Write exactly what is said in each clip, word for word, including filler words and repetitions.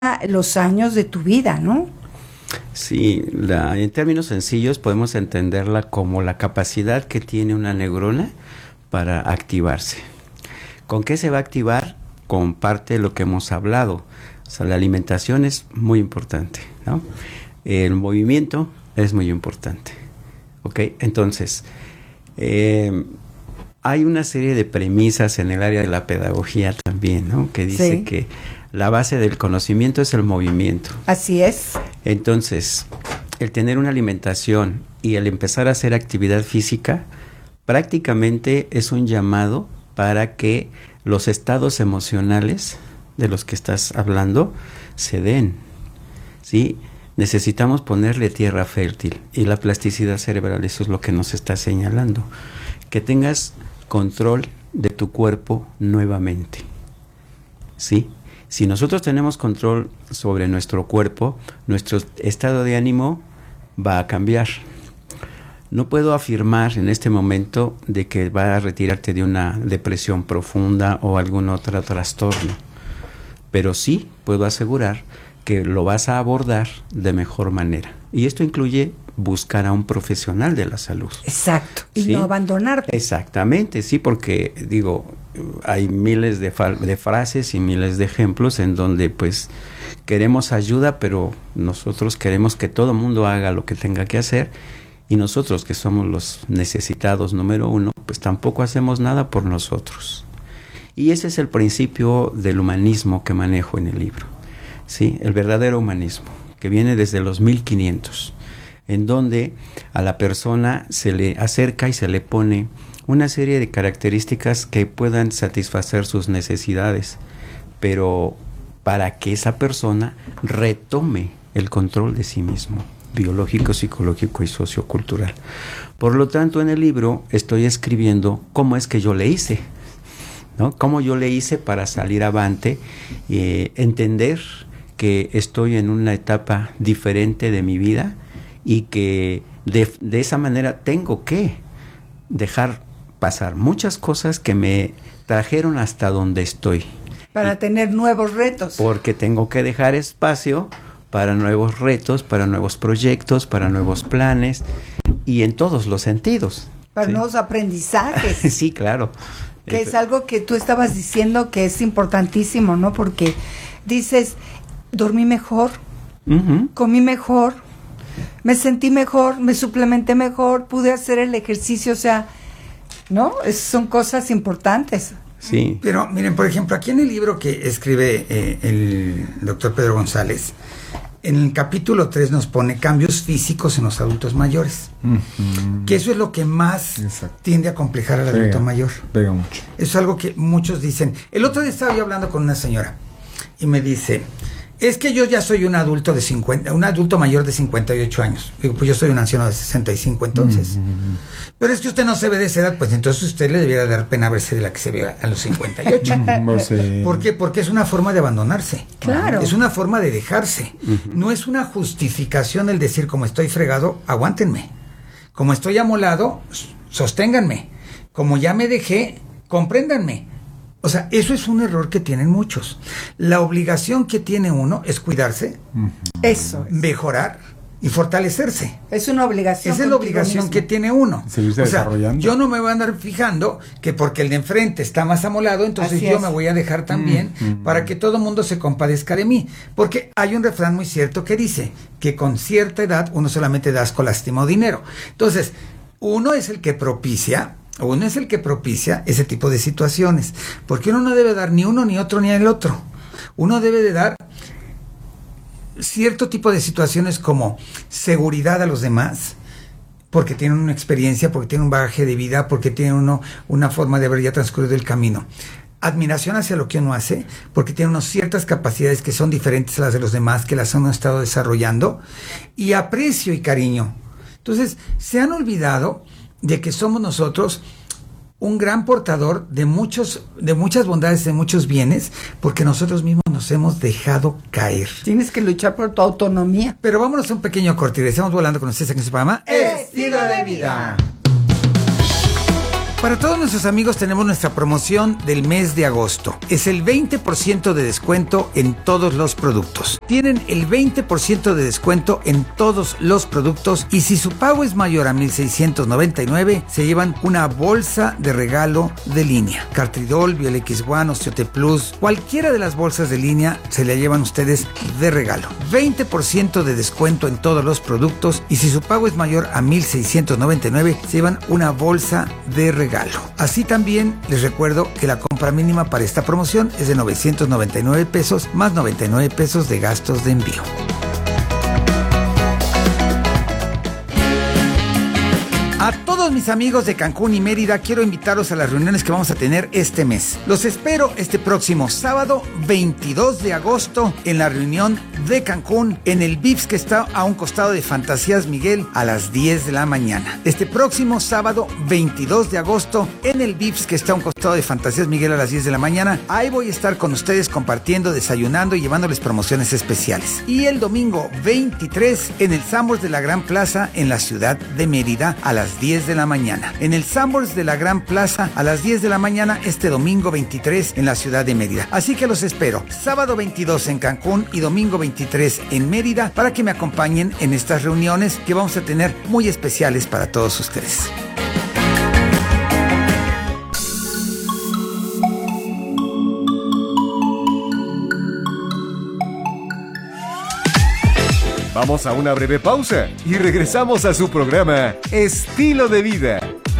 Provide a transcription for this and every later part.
los años de tu vida, ¿no? Sí, la, en términos sencillos podemos entenderla como la capacidad que tiene una neurona para activarse. ¿Con qué se va a activar? Con parte de lo que hemos hablado. O sea, la alimentación es muy importante, ¿no? El movimiento es muy importante, ¿ok? Entonces, eh, hay una serie de premisas en el área de la pedagogía también, ¿no? Que dice sí. que la base del conocimiento es el movimiento. Así es. Entonces, el tener una alimentación y el empezar a hacer actividad física prácticamente es un llamado para que los estados emocionales de los que estás hablando se den, ¿sí? Necesitamos ponerle tierra fértil y la plasticidad cerebral, eso es lo que nos está señalando. Que tengas control de tu cuerpo nuevamente, ¿sí? Si nosotros tenemos control sobre nuestro cuerpo, nuestro estado de ánimo va a cambiar. No puedo afirmar en este momento de que va a retirarte de una depresión profunda o algún otro trastorno, pero sí puedo asegurar que lo vas a abordar de mejor manera. Y esto incluye buscar a un profesional de la salud. Exacto, y ¿sí? no abandonarte. Exactamente, sí, porque digo, hay miles de, fa- de frases y miles de ejemplos en donde pues queremos ayuda, pero nosotros queremos que todo el mundo haga lo que tenga que hacer, y nosotros que somos los necesitados número uno, pues tampoco hacemos nada por nosotros. Y ese es el principio del humanismo que manejo en el libro, ¿sí? El verdadero humanismo, que viene desde los mil quinientos, en donde a la persona se le acerca y se le pone una serie de características que puedan satisfacer sus necesidades, pero para que esa persona retome el control de sí mismo, biológico, psicológico y sociocultural. Por lo tanto, en el libro estoy escribiendo cómo es que yo le hice, ¿no? Cómo yo le hice para salir avante, eh, entender que estoy en una etapa diferente de mi vida y que de, de esa manera tengo que dejar pasar muchas cosas que me trajeron hasta donde estoy. Para y, tener nuevos retos. Porque tengo que dejar espacio para nuevos retos, para nuevos proyectos, para nuevos planes y en todos los sentidos. Para ¿sí? nuevos aprendizajes. Sí, claro. Que eh, es algo que tú estabas diciendo que es importantísimo, ¿no? Porque dices, dormí mejor, uh-huh. comí mejor, me sentí mejor, me suplementé mejor, pude hacer el ejercicio, o sea, ¿no? Es, son cosas importantes. Sí. Pero miren, por ejemplo, aquí en el libro que escribe eh, el doctor Pedro González, en el capítulo tres nos pone cambios físicos en los adultos mayores. Uh-huh. Que eso es lo que más Exacto. tiende a complejar al adulto pega, mayor. Pega mucho. Eso es algo que muchos dicen. El otro día estaba yo hablando con una señora y me dice, es que yo ya soy un adulto de cincuenta, un adulto mayor de cincuenta y ocho años. Digo, pues yo soy un anciano de sesenta y cinco entonces. Uh-huh. Pero es que usted no se ve de esa edad, pues entonces usted le debiera dar pena verse de la que se ve a los cincuenta y ocho. No sé. ¿Por qué? Porque es una forma de abandonarse. Claro. Es una forma de dejarse. Uh-huh. No es una justificación el decir, como estoy fregado, aguántenme. Como estoy amolado, sosténganme. Como ya me dejé, compréndanme. O sea, eso es un error que tienen muchos. La obligación que tiene uno es cuidarse, uh-huh. eso es. mejorar y fortalecerse. Es una obligación. Esa es la obligación mismo. que tiene uno. Seguirse o sea, desarrollando. Yo no me voy a andar fijando que porque el de enfrente está más amolado, entonces Así yo es. me voy a dejar también uh-huh. para que todo el mundo se compadezca de mí. Porque hay un refrán muy cierto que dice que con cierta edad uno solamente da asco, lástima o dinero. Entonces, uno es el que propicia Uno es el que propicia ese tipo de situaciones, porque uno no debe dar ni uno, ni otro, ni el otro. Uno debe de dar cierto tipo de situaciones como seguridad a los demás, porque tienen una experiencia, porque tienen un bagaje de vida, porque tienen uno una forma de haber ya transcurrido el camino. Admiración hacia lo que uno hace, porque tiene unas ciertas capacidades que son diferentes a las de los demás, que las han estado desarrollando, y aprecio y cariño. Entonces, se han olvidado de que somos nosotros un gran portador de muchos, de muchas bondades, de muchos bienes, porque nosotros mismos nos hemos dejado caer. Tienes que luchar por tu autonomía. Pero vámonos a un pequeño corte y estamos volando con ustedes aquí en su programa Estilo de Vida. Para todos nuestros amigos tenemos nuestra promoción del mes de agosto. Es el veinte por ciento de descuento en todos los productos. Tienen el veinte por ciento de descuento en todos los productos y si su pago es mayor a mil seiscientos noventa y nueve, se llevan una bolsa de regalo de línea. Cartridol, Biolex One, Osteote Plus, cualquiera de las bolsas de línea se la llevan ustedes de regalo. veinte por ciento de descuento en todos los productos y si su pago es mayor a mil seiscientos noventa y nueve, se llevan una bolsa de regalo. Así también les recuerdo que la compra mínima para esta promoción es de novecientos noventa y nueve pesos más noventa y nueve pesos de gastos de envío. A todos mis amigos de Cancún y Mérida, quiero invitarlos a las reuniones que vamos a tener este mes. Los espero este próximo sábado veintidós de agosto en la reunión de Cancún en el Vips que está a un costado de Fantasías Miguel a las diez de la mañana. Este próximo sábado veintidós de agosto en el Vips que está a un costado de Fantasías Miguel a las diez de la mañana. Ahí voy a estar con ustedes compartiendo, desayunando y llevándoles promociones especiales. Y el domingo veintitrés en el Sanborns de la Gran Plaza en la ciudad de Mérida a las diez de la mañana. En el Sanborns de la Gran Plaza a las diez de la mañana este domingo veintitrés en la ciudad de Mérida. Así que los espero sábado veintidós en Cancún y domingo veintitrés en Mérida para que me acompañen en estas reuniones que vamos a tener muy especiales para todos ustedes. Vamos a una breve pausa y regresamos a su programa Estilo de Vida.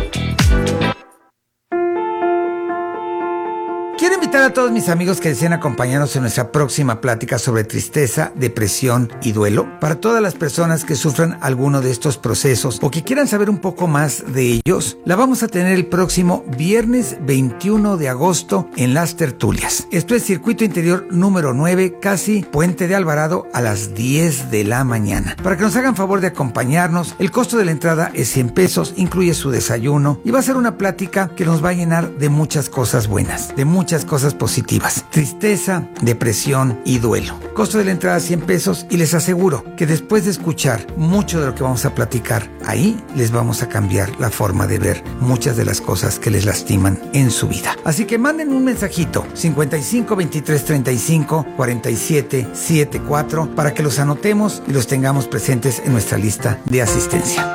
Quiero invitar a todos mis amigos que deseen acompañarnos en nuestra próxima plática sobre tristeza, depresión y duelo. Para todas las personas que sufran alguno de estos procesos o que quieran saber un poco más de ellos, la vamos a tener el próximo viernes veintiuno de agosto en Las Tertulias. Esto es Circuito Interior número nueve, casi Puente de Alvarado a las diez de la mañana. Para que nos hagan favor de acompañarnos, el costo de la entrada es cien pesos, incluye su desayuno y va a ser una plática que nos va a llenar de muchas cosas buenas, de muchas cosas positivas. Tristeza, depresión y duelo. Costo de la entrada cien pesos y les aseguro que después de escuchar mucho de lo que vamos a platicar ahí, les vamos a cambiar la forma de ver muchas de las cosas que les lastiman en su vida. Así que manden un mensajito cincuenta y cinco veintitrés treinta y cinco cuarenta y siete setenta y cuatro para que los anotemos y los tengamos presentes en nuestra lista de asistencia.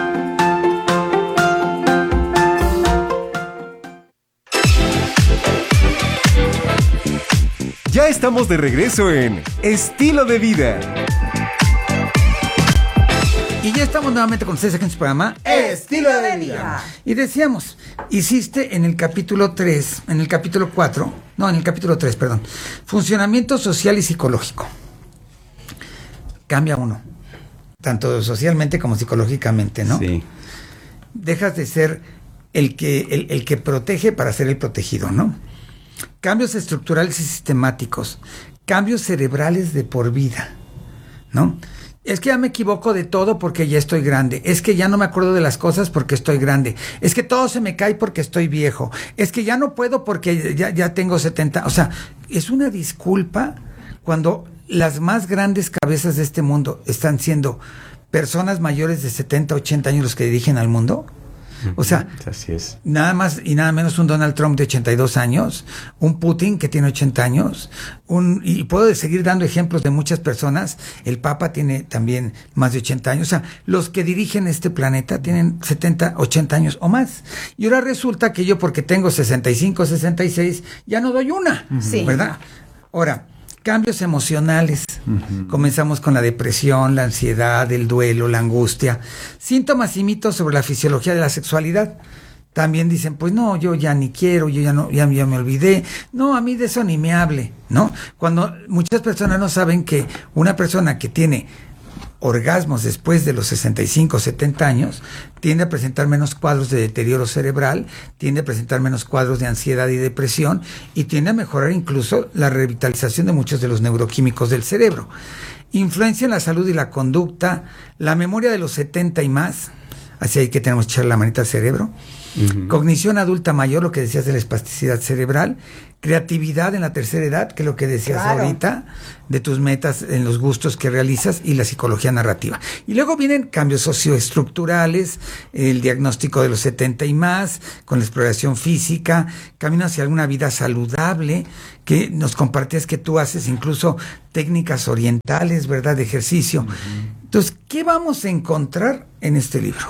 Ya estamos de regreso en Estilo de Vida. Y ya estamos nuevamente con ustedes aquí en su programa Estilo de Vida. Y decíamos, hiciste en el capítulo tres, en el capítulo cuatro, no, en el capítulo tres, perdón, funcionamiento social y psicológico. Cambia uno, tanto socialmente como psicológicamente, ¿no? Sí. Dejas de ser el que, el, el que protege para ser el protegido, ¿no? Cambios estructurales y sistemáticos, cambios cerebrales de por vida, ¿no? Es que ya me equivoco de todo porque ya estoy grande, es que ya no me acuerdo de las cosas porque estoy grande, es que todo se me cae porque estoy viejo, es que ya no puedo porque ya, ya tengo setenta, o sea, es una disculpa cuando las más grandes cabezas de este mundo están siendo personas mayores de setenta, ochenta años los que dirigen al mundo. O sea, así es. Nada más y nada menos un Donald Trump de ochenta y dos años, un Putin que tiene ochenta años, un, y puedo seguir dando ejemplos de muchas personas. El Papa tiene también más de ochenta años. O sea, los que dirigen este planeta tienen setenta, ochenta años o más. Y ahora resulta que yo, porque tengo sesenta y cinco, sesenta y seis, ya no doy una, sí. ¿verdad? Ahora, cambios emocionales. Uh-huh. Comenzamos con la depresión, la ansiedad, el duelo, la angustia. Síntomas y mitos sobre la fisiología de la sexualidad. También dicen, pues no, yo ya ni quiero, yo ya no, ya, ya me olvidé. No, a mí de eso ni me hable, ¿no? Cuando muchas personas no saben que una persona que tiene orgasmos después de los sesenta y cinco, setenta años, tiende a presentar menos cuadros de deterioro cerebral, tiende a presentar menos cuadros de ansiedad y depresión, y tiende a mejorar incluso la revitalización de muchos de los neuroquímicos del cerebro. Influencia en la salud y la conducta, la memoria de los setenta y más, así hay que tenemos que echar la manita al cerebro. Uh-huh. Cognición adulta mayor, lo que decías de la espasticidad cerebral. Creatividad en la tercera edad, que es lo que decías claro. ahorita, de tus metas en los gustos que realizas, y la psicología narrativa. Y luego vienen cambios socioestructurales, el diagnóstico de los setenta y más, con la exploración física, camino hacia alguna vida saludable, que nos compartías que tú haces incluso técnicas orientales, ¿verdad?, de ejercicio. Uh-huh. Entonces, ¿qué vamos a encontrar en este libro?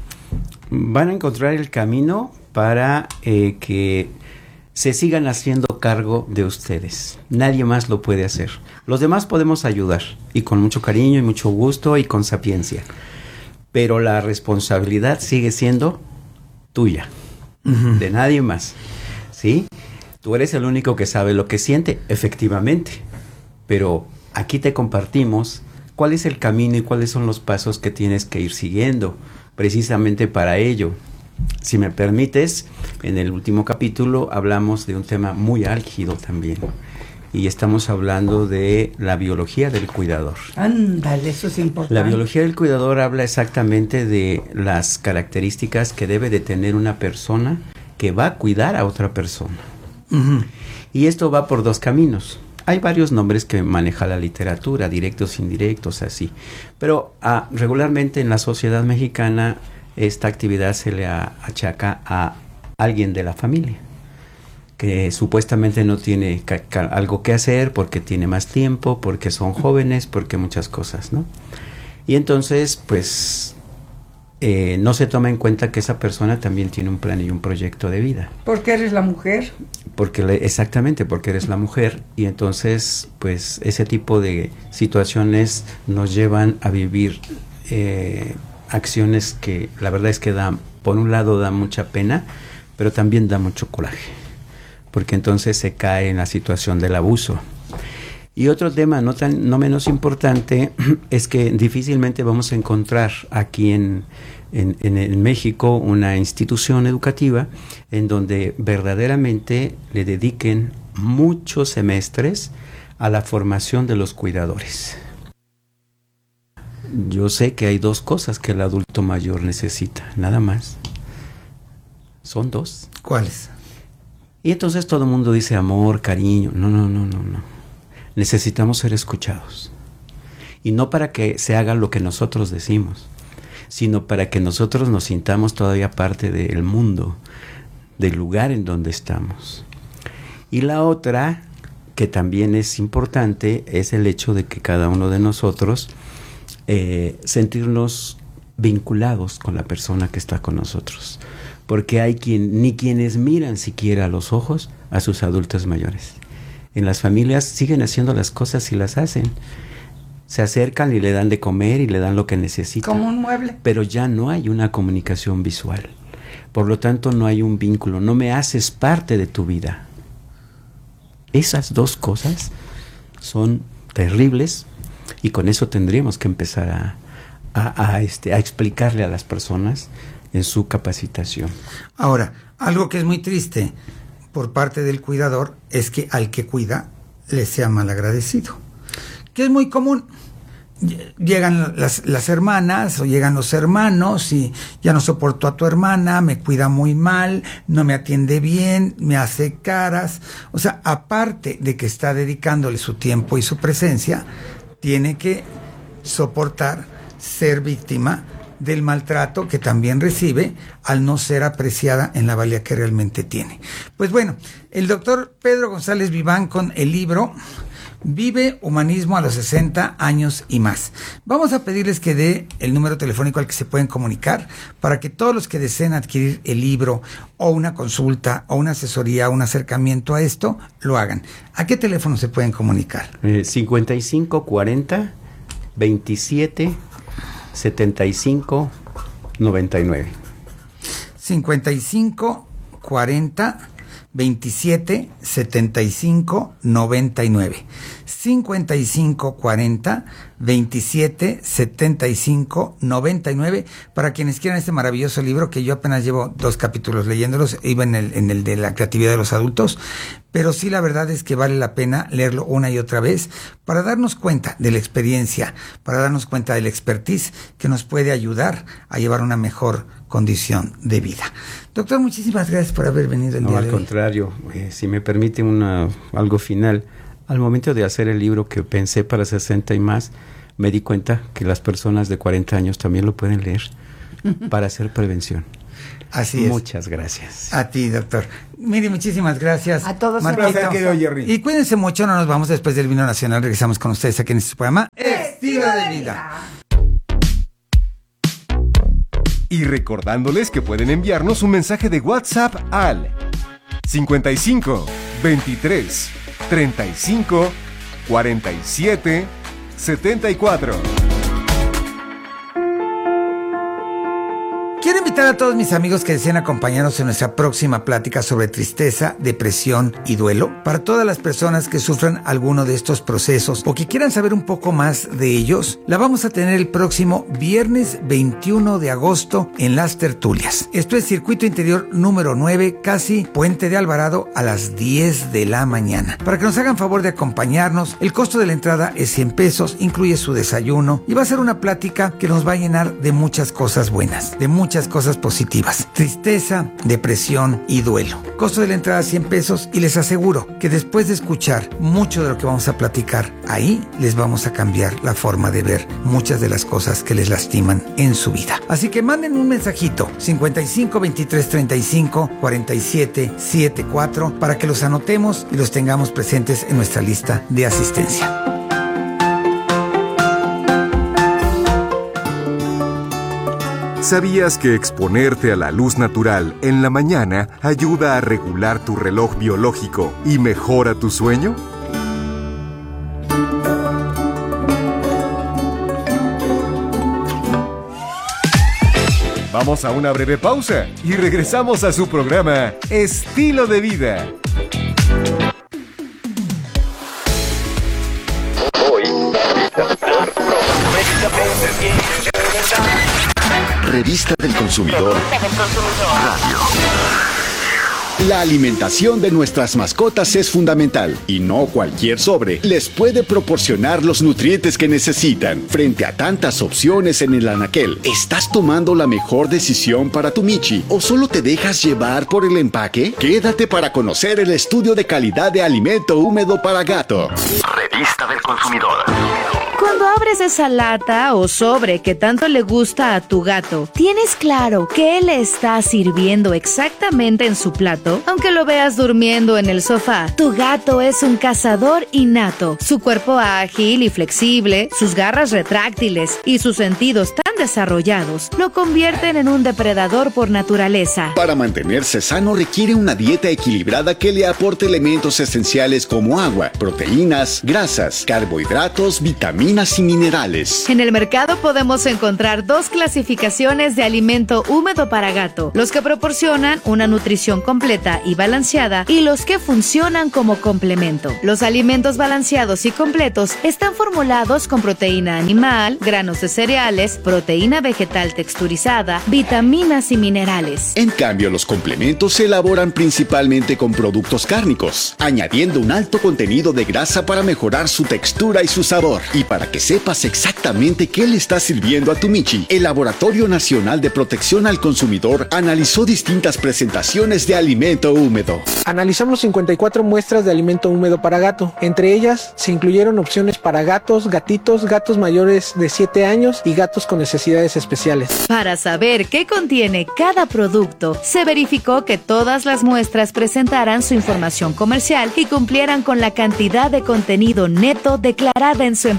Van a encontrar el camino para eh, que se sigan haciendo cargo de ustedes. Nadie más lo puede hacer. Los demás podemos ayudar, y con mucho cariño y mucho gusto y con sapiencia. Pero la responsabilidad sigue siendo tuya, uh-huh. de nadie más. ¿Sí? Tú eres el único que sabe lo que siente, efectivamente. Pero aquí te compartimos cuál es el camino y cuáles son los pasos que tienes que ir siguiendo, precisamente para ello. Si me permites, en el último capítulo hablamos de un tema muy álgido también, y estamos hablando de la biología del cuidador. Ándale, eso es importante. La biología del cuidador habla exactamente de las características que debe de tener una persona que va a cuidar a otra persona. Uh-huh. Y esto va por dos caminos. Hay varios nombres que maneja la literatura, directos, indirectos, así. Pero ah, regularmente en la sociedad mexicana esta actividad se le achaca a alguien de la familia, que supuestamente no tiene ca- ca- algo que hacer porque tiene más tiempo, porque son jóvenes, porque muchas cosas, ¿no? Y entonces, pues, eh, no se toma en cuenta que esa persona también tiene un plan y un proyecto de vida. ¿Porque eres la mujer? Porque le, exactamente, porque eres la mujer, y entonces, pues, ese tipo de situaciones nos llevan a vivir eh, acciones que la verdad es que dan, por un lado da mucha pena, pero también da mucho coraje, porque entonces se cae en la situación del abuso. Y otro tema no tan no menos importante es que difícilmente vamos a encontrar aquí en, en, en, en México una institución educativa en donde verdaderamente le dediquen muchos semestres a la formación de los cuidadores. Yo sé que hay dos cosas que el adulto mayor necesita, nada más. Son dos. ¿Cuáles? Y entonces todo el mundo dice amor, cariño. No, no, no, no, no. Necesitamos ser escuchados. Y no para que se haga lo que nosotros decimos, sino para que nosotros nos sintamos todavía parte del mundo, del lugar en donde estamos. Y la otra, que también es importante, es el hecho de que cada uno de nosotros Eh, sentirnos vinculados con la persona que está con nosotros, porque hay quien ni quienes miran siquiera a los ojos a sus adultos mayores. En las familias siguen haciendo las cosas y las hacen, se acercan y le dan de comer y le dan lo que necesita, como un mueble, pero ya no hay una comunicación visual, por lo tanto no hay un vínculo, no me haces parte de tu vida. Esas dos cosas son terribles. Y con eso tendríamos que empezar a, a, a, este, a explicarle a las personas en su capacitación. Ahora, algo que es muy triste por parte del cuidador es que al que cuida le sea malagradecido, que es muy común. Llegan las, las hermanas o llegan los hermanos y ya no soporto a tu hermana, me cuida muy mal, no me atiende bien, me hace caras. O sea, aparte de que está dedicándole su tiempo y su presencia, tiene que soportar ser víctima del maltrato que también recibe al no ser apreciada en la valía que realmente tiene. Pues bueno, el doctor Pedro González Viván con el libro Vive Humanismo a los sesenta años y más. Vamos a pedirles que dé el número telefónico al que se pueden comunicar para que todos los que deseen adquirir el libro o una consulta o una asesoría o un acercamiento a esto, lo hagan. ¿A qué teléfono se pueden comunicar? Eh, cincuenta y cinco cuarenta veintisiete setenta y cinco noventa y nueve. cincuenta y cinco cuarenta veintisiete setenta y cinco noventa y nueve. cincuenta y cinco cuarenta veintisiete setenta y cinco noventa y nueve para quienes quieran este maravilloso libro que yo apenas llevo dos capítulos leyéndolos, iba en el, en el de la creatividad de los adultos, pero sí la verdad es que vale la pena leerlo una y otra vez para darnos cuenta de la experiencia, para darnos cuenta de la expertise que nos puede ayudar a llevar una mejor condición de vida. Doctor, muchísimas gracias por haber venido el no, día de hoy. hoy. Al contrario, eh, si me permite una, algo final, al momento de hacer el libro que pensé para sesenta y más, me di cuenta que las personas de cuarenta años también lo pueden leer para hacer prevención. Así es. Muchas gracias. A ti, doctor. Miri, muchísimas gracias. A todos. Marquito. Un placer, Jerry. Y cuídense mucho, no nos vamos después del vino nacional. Regresamos con ustedes aquí en este programa Estilo de Vida. Y recordándoles que pueden enviarnos un mensaje de WhatsApp al cincuenta y cinco veintitrés treinta y cinco cuarenta y siete setenta y cuatro. Quiero invitar a todos mis amigos que deseen acompañarnos en nuestra próxima plática sobre tristeza, depresión y duelo. Para todas las personas que sufran alguno de estos procesos o que quieran saber un poco más de ellos, la vamos a tener el próximo viernes veintiuno de agosto en Las Tertulias. Esto es Circuito Interior número nueve, casi Puente de Alvarado, a las diez de la mañana. Para que nos hagan favor de acompañarnos, el costo de la entrada es cien pesos, incluye su desayuno y va a ser una plática que nos va a llenar de muchas cosas buenas, de muchas cosas positivas. Tristeza, depresión y duelo. Costo de la entrada cien pesos y les aseguro que después de escuchar mucho de lo que vamos a platicar ahí, les vamos a cambiar la forma de ver muchas de las cosas que les lastiman en su vida. Así que manden un mensajito cincuenta y cinco veintitrés treinta y cinco cuarenta y siete setenta y cuatro para que los anotemos y los tengamos presentes en nuestra lista de asistencia. ¿Sabías que exponerte a la luz natural en la mañana ayuda a regular tu reloj biológico y mejora tu sueño? Vamos a una breve pausa y regresamos a su programa Estilo de Vida. Revista del Consumidor Radio. La alimentación de nuestras mascotas es fundamental y no cualquier sobre les puede proporcionar los nutrientes que necesitan. Frente a tantas opciones en el anaquel, ¿estás tomando la mejor decisión para tu Michi o solo te dejas llevar por el empaque? Quédate para conocer el estudio de calidad de alimento húmedo para gato. Revista del Consumidor. Cuando abres esa lata o sobre que tanto le gusta a tu gato, ¿tienes claro qué le está sirviendo exactamente en su plato? Aunque lo veas durmiendo en el sofá, tu gato es un cazador innato. Su cuerpo ágil y flexible, sus garras retráctiles y sus sentidos tan desarrollados lo convierten en un depredador por naturaleza. Para mantenerse sano requiere una dieta equilibrada que le aporte elementos esenciales como agua, proteínas, grasas, carbohidratos, vitaminas y minerales. En el mercado podemos encontrar dos clasificaciones de alimento húmedo para gato: los que proporcionan una nutrición completa y balanceada y los que funcionan como complemento. Los alimentos balanceados y completos están formulados con proteína animal, granos de cereales, proteína vegetal texturizada, vitaminas y minerales. En cambio, los complementos se elaboran principalmente con productos cárnicos, añadiendo un alto contenido de grasa para mejorar su textura y su sabor. Y para que sepas exactamente qué le está sirviendo a tu Michi, el Laboratorio Nacional de Protección al Consumidor analizó distintas presentaciones de alimento húmedo. Analizamos cincuenta y cuatro muestras de alimento húmedo para gato. Entre ellas se incluyeron opciones para gatos, gatitos, gatos mayores de siete años y gatos con necesidades especiales. Para saber qué contiene cada producto, se verificó que todas las muestras presentaran su información comercial y cumplieran con la cantidad de contenido neto declarada en su empaque.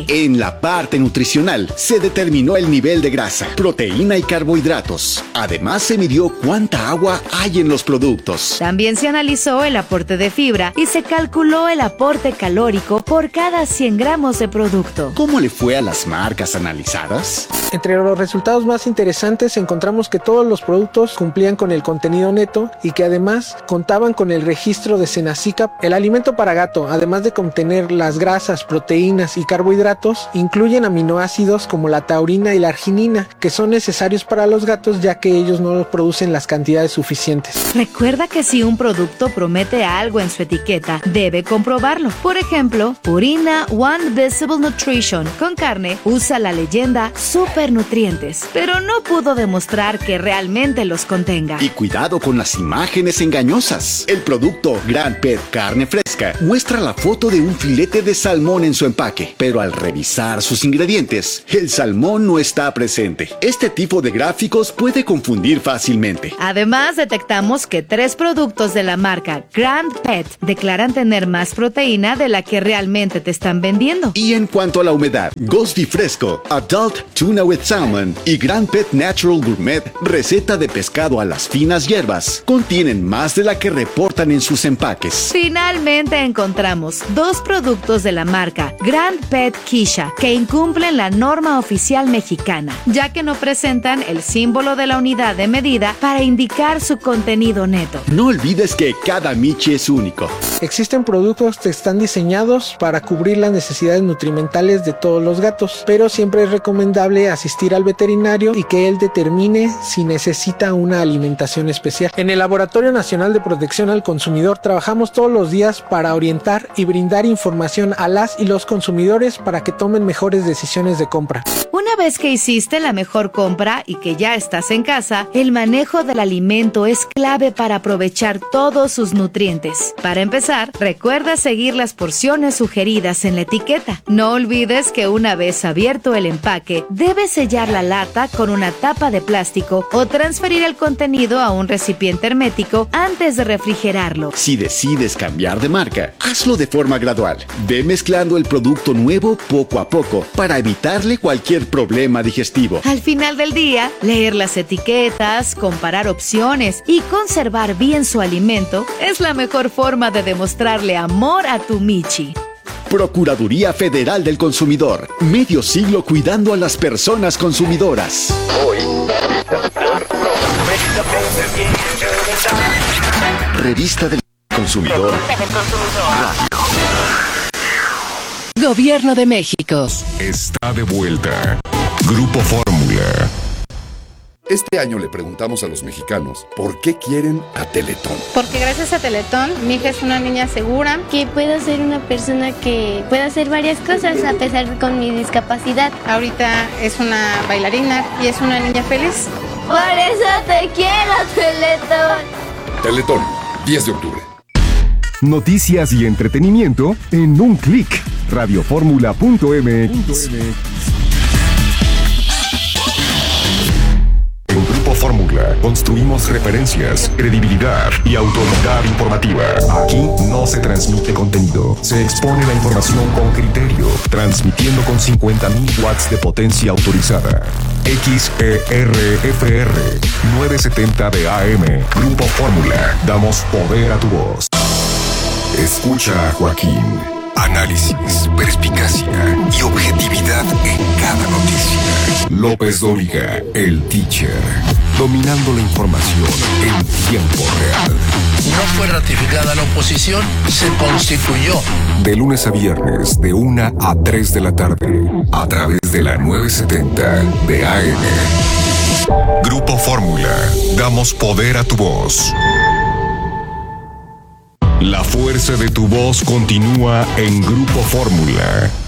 En la parte nutricional se determinó el nivel de grasa, proteína y carbohidratos. Además se midió cuánta agua hay en los productos. También se analizó el aporte de fibra y se calculó el aporte calórico por cada cien gramos de producto. ¿Cómo le fue a las marcas analizadas? Entre los resultados más interesantes encontramos que todos los productos cumplían con el contenido neto y que además contaban con el registro de Senasica. El alimento para gato, además de contener las grasas, proteínas y carbohidratos, incluyen aminoácidos como la taurina y la arginina, que son necesarios para los gatos ya que ellos no producen las cantidades suficientes. Recuerda que si un producto promete algo en su etiqueta, debe comprobarlo. Por ejemplo, Purina One Visible Nutrition con carne usa la leyenda Super Nutrientes, pero no pudo demostrar que realmente los contenga. Y cuidado con las imágenes engañosas. El producto Grand Pet Carne Fresca muestra la foto de un filete de salmón en su empaque, pero al revisar sus ingredientes, el salmón no está presente. Este tipo de gráficos puede confundir fácilmente. Además, detectamos que tres productos de la marca Grand Pet declaran tener más proteína de la que realmente te están vendiendo. Y en cuanto a la humedad, Ghosty Fresco, Adult Tuna with Salmon y Grand Pet Natural Gourmet, receta de pescado a las finas hierbas, contienen más de la que reportan en sus empaques. Finalmente encontramos dos productos de la marca Grand Pet Kisha que incumplen la norma oficial mexicana, ya que no presentan el símbolo de la unidad de medida para indicar su contenido neto. No olvides que cada Michi es único. Existen productos que están diseñados para cubrir las necesidades nutrimentales de todos los gatos, pero siempre es recomendable asistir al veterinario y que él determine si necesita una alimentación especial. En el Laboratorio Nacional de Protección al Consumidor trabajamos todos los días para orientar y brindar información a las y los consumidores para que tomen mejores decisiones de compra. Una vez que hiciste la mejor compra y que ya estás en casa, el manejo del alimento es clave para aprovechar todos sus nutrientes. Para empezar, recuerda seguir las porciones sugeridas en la etiqueta. No olvides que una vez abierto el empaque, debes sellar la lata con una tapa de plástico o transferir el contenido a un recipiente hermético antes de refrigerarlo. Si decides cambiar de marca, hazlo de forma gradual. Ve mezclando el producto nuevo poco a poco para evitarle cualquier problema digestivo. Al final del día, leer las etiquetas, comparar opciones y conservar bien su alimento es la mejor forma de demostrarle amor a tu Michi. Procuraduría Federal del Consumidor. Medio siglo cuidando a las personas consumidoras. Hoy. Revista del Consumidor. Radio. Gobierno de México. Está de vuelta. Grupo Fórmula. Este año le preguntamos a los mexicanos por qué quieren a Teletón. Porque gracias a Teletón, mi hija es una niña segura. Que puedo ser una persona que pueda hacer varias cosas a pesar de con mi discapacidad. Ahorita es una bailarina y es una niña feliz. Por eso te quiero, Teletón. Teletón, diez de octubre. Noticias y entretenimiento en un clic. radioformula punto m x. En Grupo Fórmula construimos referencias, credibilidad y autoridad informativa. Aquí no se transmite contenido, se expone la información con criterio, transmitiendo con cincuenta mil watts de potencia autorizada. X E R F R novecientos setenta de A M. Grupo Fórmula. Damos poder a tu voz. Escucha a Joaquín. Análisis, perspicacia y objetividad en cada noticia. López Dóriga, el teacher, dominando la información en tiempo real. No fue ratificada la oposición, se constituyó. De lunes a viernes, de una a tres de la tarde, a través de la novecientos setenta de A M. Grupo Fórmula, damos poder a tu voz. La fuerza de tu voz continúa en Grupo Fórmula.